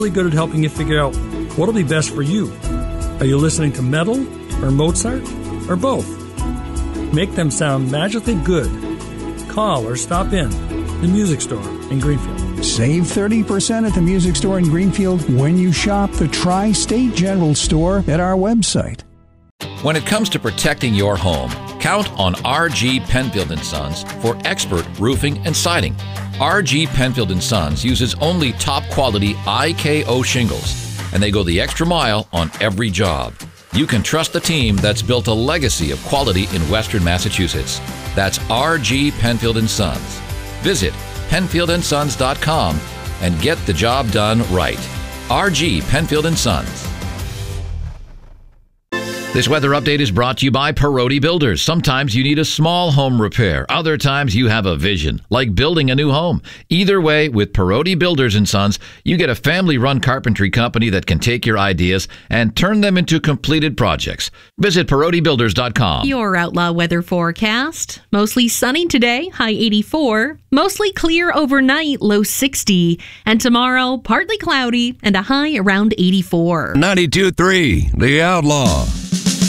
really good at helping you figure out what'll be best for you. Are you listening to metal or Mozart or both? Make them sound magically good. Call or stop in the Music Store in Greenfield. Save 30% at the Music Store in Greenfield when you shop the Tri-State General Store at our website. When it comes to protecting your home, count on R.G. Penfield & Sons for expert roofing and siding. R.G. Penfield & Sons uses only top-quality IKO shingles, and they go the extra mile on every job. You can trust the team that's built a legacy of quality in Western Massachusetts. That's R.G. Penfield & Sons. Visit PenfieldandSons.com and get the job done right. R.G. Penfield & Sons. This weather update is brought to you by Perotti Builders. Sometimes you need a small home repair. Other times you have a vision, like building a new home. Either way, with Perotti Builders & Sons, you get a family-run carpentry company that can take your ideas and turn them into completed projects. Visit PerottiBuilders.com. Your Outlaw weather forecast. Mostly sunny today, high 84. Mostly clear overnight, low 60. And tomorrow, partly cloudy and a high around 84. 92.3, The Outlaw.